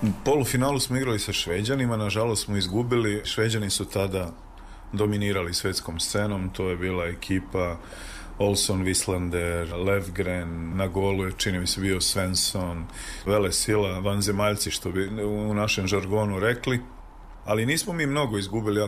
U polufinalu smo igrali sa Šveđanima, nažalost smo izgubili. Šveđani su tada dominirali svjetskom scenom, to je bila ekipa Olson, Wislander, Levgren, na golu je čini mi se bio Svensson, vele sila, vanzemaljci što bi u našem žargonu rekli. Ali nismo mi mnogo izgubili,